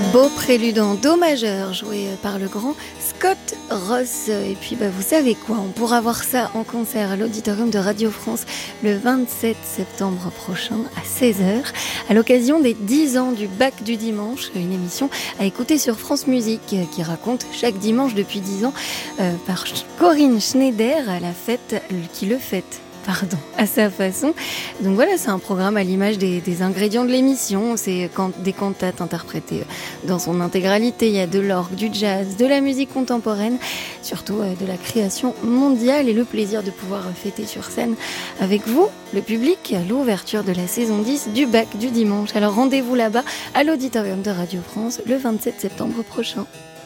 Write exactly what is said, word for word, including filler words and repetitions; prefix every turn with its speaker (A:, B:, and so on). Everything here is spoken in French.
A: Beau prélude en do majeur joué par le grand Scott Ross. Et puis bah, vous savez quoi, on pourra voir ça en concert à l'Auditorium de Radio France le vingt-sept septembre prochain à seize heures à l'occasion des dix ans du bac du dimanche, une émission à écouter sur France Musique qui raconte chaque dimanche depuis dix ans euh, par Corinne Schneider à la fête qui le fête. Pardon, à sa façon. Donc voilà, c'est un programme à l'image des, des ingrédients de l'émission. C'est quand, des cantates interprétées dans son intégralité. Il y a de l'orgue, du jazz, de la musique contemporaine, surtout euh, de la création mondiale et le plaisir de pouvoir fêter sur scène avec vous, le public, l'ouverture de la saison dix du bac du dimanche. Alors rendez-vous là-bas à l'Auditorium de Radio France le vingt-sept septembre prochain.